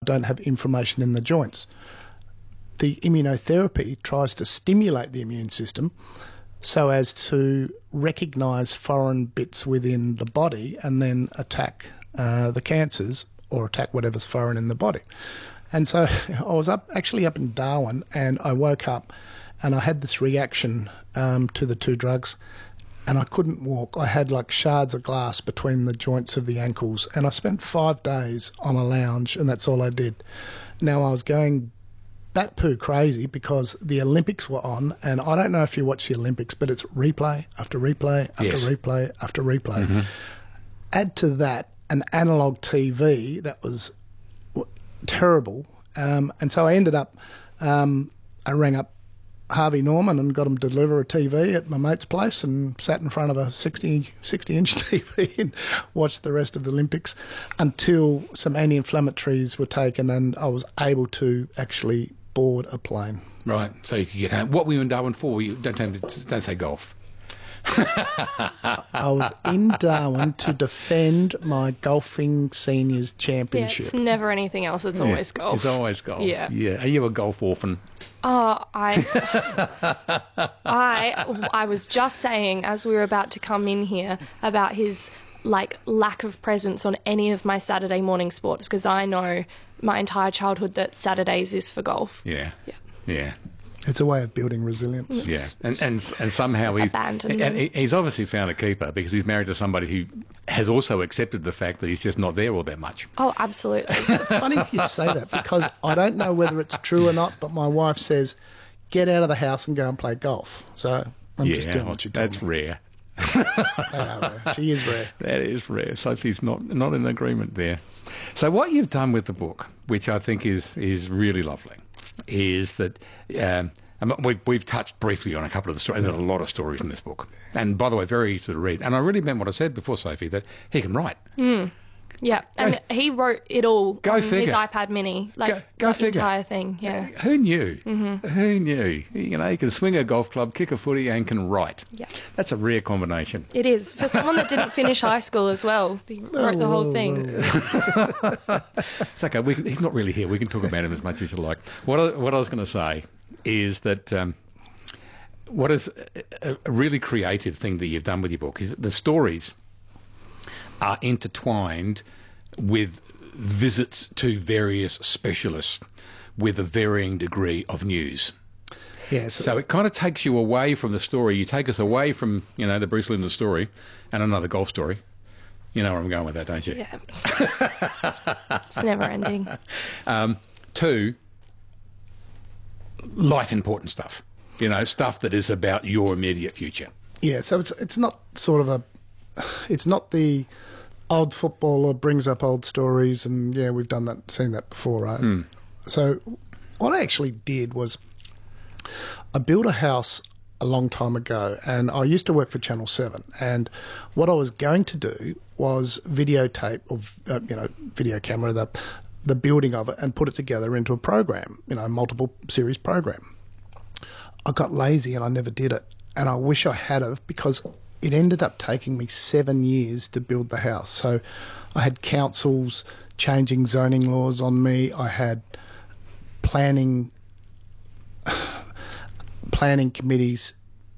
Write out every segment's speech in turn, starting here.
don't have inflammation in the joints. The immunotherapy tries to stimulate the immune system so as to recognise foreign bits within the body and then attack the cancers or attack whatever's foreign in the body. And so I was actually up in Darwin, and I woke up and I had this reaction to the two drugs, and I couldn't walk. I had like shards of glass between the joints of the ankles, and I spent 5 days on a lounge, and that's all I did. Now, I was going bat poo crazy because the Olympics were on, and I don't know if you watch the Olympics, but it's replay after replay after replay after replay. Mm-hmm. Add to that an analogue TV that was terrible, and so I ended up, I rang up Harvey Norman and got him to deliver a TV at my mate's place and sat in front of a 60-inch TV and watched the rest of the Olympics until some anti-inflammatories were taken and I was able to actually board a plane. Right, so you could get home. What were you in Darwin for? Don't say golf. I was in Darwin to defend my golfing seniors championship. Yeah, it's never anything else. It's always golf. It's always golf. Yeah. Are you a golf orphan? Oh, I was just saying as we were about to come in here about his lack of presence on any of my Saturday morning sports, because I know my entire childhood that Saturdays is for golf. Yeah. It's a way of building resilience. Yeah, and somehow he's obviously found a keeper because he's married to somebody who has also accepted the fact that he's just not there all that much. Oh, absolutely. Funny you say that, because I don't know whether it's true or not, but my wife says, get out of the house and go and play golf. So I'm just doing what you told me. That's rare. She is rare. That is rare. Sophie's not in agreement there. So what you've done with the book, which I think is really lovely, is that we've touched briefly on a couple of the stories. There's a lot of stories in this book. And by the way, very easy to read. And I really meant what I said before, Sophie, that he can write. Yeah, and he wrote it all on figure. his iPad mini, go the figure. entire thing. Yeah. Who knew? Mm-hmm. Who knew? You know, he can swing a golf club, kick a footy, and can write. Yeah, that's a rare combination. It is for someone that didn't finish high school as well. He wrote the whole thing. It's okay. He's not really here. We can talk about him as much as you like. What I was going to say is that what is a really creative thing that you've done with your book is that the stories are intertwined with visits to various specialists with a varying degree of news. Yes. So it kind of takes you away from the story. You take us away from, the Bruce Lindner story and another golf story. You know where I'm going with that, don't you? Yeah. It's never ending. To life important stuff. Stuff that is about your immediate future. Yeah, so it's not it's not the old footballer brings up old stories and, we've seen that before, right? Mm. So what I actually did was I built a house a long time ago, and I used to work for Channel 7, and what I was going to do was videotape of, video camera, the building of it and put it together into a program, multiple series program. I got lazy and I never did it, and I wish I had have, because it ended up taking me 7 years to build the house. So I had councils changing zoning laws on me. I had planning committees.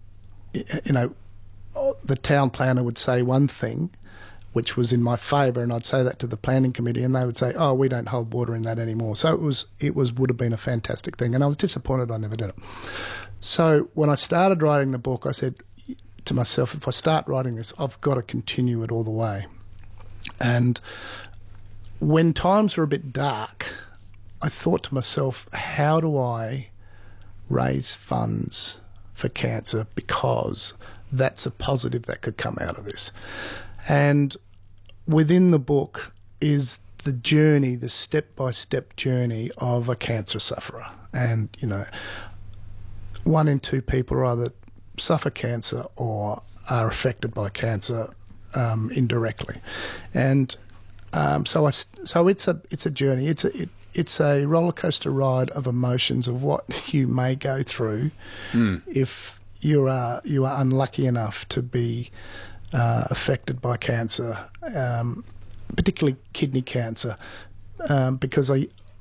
The town planner would say one thing, which was in my favour, and I'd say that to the planning committee, and they would say, "Oh, we don't hold water in that anymore." So it would have been a fantastic thing, and I was disappointed I never did it. So when I started writing the book, I said to myself, if I start writing this, I've got to continue it all the way. And when times were a bit dark, I thought to myself, how do I raise funds for cancer, because that's a positive that could come out of this. And within the book is the journey, the step-by-step journey of a cancer sufferer. And, 1 in 2 people either suffer cancer or are affected by cancer indirectly. And so it's a journey. It's a roller coaster ride of emotions of what you may go through if you are unlucky enough to be affected by cancer, particularly kidney cancer, because